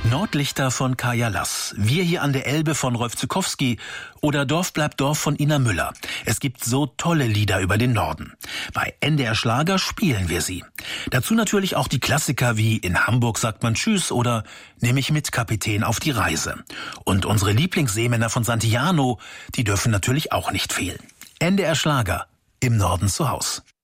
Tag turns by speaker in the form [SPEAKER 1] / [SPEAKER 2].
[SPEAKER 1] Nordlichter von Kaja Lass, Wir hier an der Elbe von Rolf Zuckowski oder Dorf bleibt Dorf von Ina Müller. Es gibt so tolle Lieder über den Norden. Bei NDR Schlager spielen wir sie. Dazu natürlich auch die Klassiker wie In Hamburg sagt man Tschüss oder Nehm ich mit, Kapitän, auf die Reise. Und unsere Lieblingsseemänner von Santillano, die dürfen natürlich auch nicht fehlen. NDR Schlager, im Norden zu Haus.